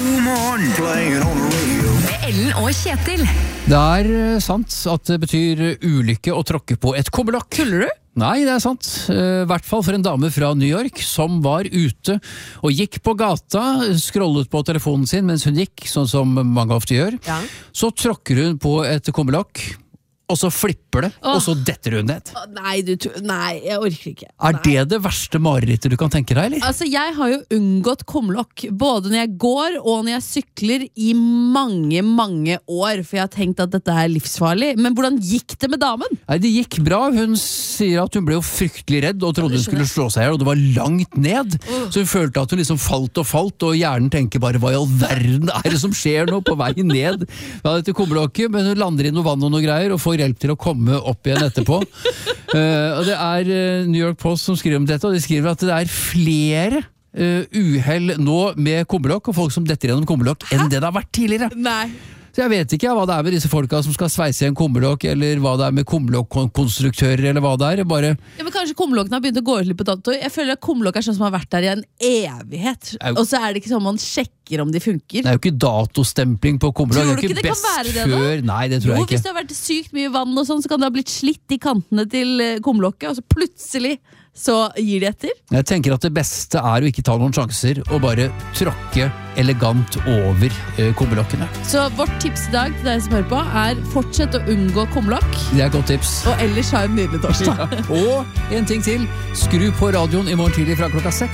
God morgen, playing on the radio. Med Ellen og Kjetil. Det er sant at det betyr ulykke å tråkke på et kummelokk. Tuller du? Nei, det er sant. I hvert fall for en dame fra New York som var ute og gikk på gata, scrollet på telefonen sin mens hun gikk, sånn som mange ofte gjør. Ja. Så tråkker hun på et kummelokk, og så flipper det, og så detter hun ned. Nei, jeg orker ikke. Er det verste marerittet du kan tenke deg, eller? Altså, jeg har jo unngått kumlokk både når jeg går og når jeg sykler i mange, mange år, for jeg har tenkt at dette er livsfarlig. Men hvordan gikk det med damen? Nei, det gikk bra. Hun sier at hun ble jo fryktelig redd og trodde hun skulle slå seg her, og det var langt ned. Så hun følte at hun liksom falt, og hjernen tenker bare, hva i all verden er det som skjer nå på vei ned fra dette kummelokket? Men hun lander i noe vann og noe greier, og får hjelp til å komme opp igjen etterpå. Og det er New York Post som skriver om dette, og de skriver at det er flere uhell nå med kummelokk, og folk som detter gjennom kummelokk, enn det har vært tidligere. Nei. Så jeg vet ikke hva det er med disse folka som skal sveise i en kummelokk, eller hva det er med kummelokkonstruktører, eller hva det er. Bare... Ja, men kanskje kummelokkene har begynt å gå ut litt på dato. Jeg føler at kummelokk er sånn som har vært der i en evighet. Og så er det ikke sånn man sjekker om de funker. Det er jo ikke datostempling på kummelokk. Tror du ikke det kan være det da? Nei, det tror jeg ikke. Hvis det har vært sykt mye vann og sånn, så kan det ha blitt slitt i kantene til kummelokket, og så plutselig så gir de etter. Jeg tenker at det beste er å ikke ta noen sjanser og bare tråkke elegant over kummelokkene. Så vårt tips i dag til deg som hører på er fortsett å unngå kummelokk. Det er et godt tips. Og ellers ha en nydelig torsdag. Ja. Og en ting til, skru på radioen i morgen tidlig fra klokka 6.